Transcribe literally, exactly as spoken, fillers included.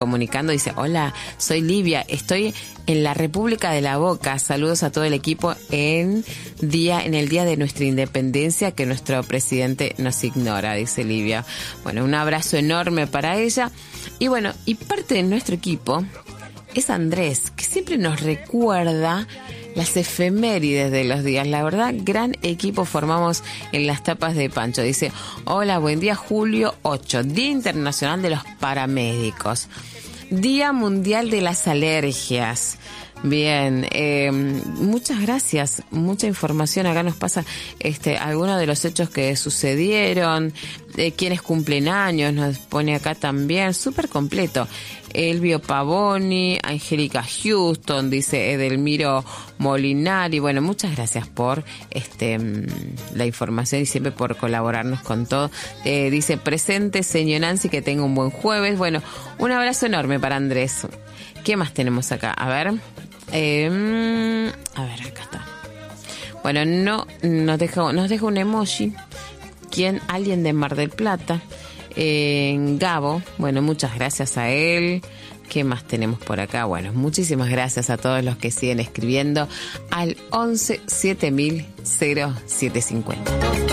comunicando. Dice, hola, soy Livia, estoy en la República de la Boca. Saludos a todo el equipo en día en el día de nuestra independencia que nuestro presidente nos ignora, dice Livia. Bueno, un abrazo enorme para ella. Y bueno, y parte de nuestro equipo es Andrés, que siempre nos recuerda las efemérides de los días. La verdad, gran equipo formamos en las tapas de Pancho. Dice, hola, buen día, julio ocho, Día Internacional de los Paramédicos. Día Mundial de las Alergias. Bien, eh, muchas gracias, mucha información. Acá nos pasa este algunos de los hechos que sucedieron, eh, quienes cumplen años, nos pone acá también, súper completo. Elvio Pavoni, Angélica Houston, dice Edelmiro Molinari. Bueno, muchas gracias por este la información y siempre por colaborarnos con todo. Eh, dice, presente, señor Nancy, que tenga un buen jueves. Bueno, un abrazo enorme para Andrés. ¿Qué más tenemos acá? A ver... Eh, a ver, acá está. Bueno, no nos deja, nos deja un emoji. ¿Quién? Alguien de Mar del Plata. Eh, Gabo. Bueno, muchas gracias a él. ¿Qué más tenemos por acá? Bueno, muchísimas gracias a todos los que siguen escribiendo al once siete mil cero siete cincuenta.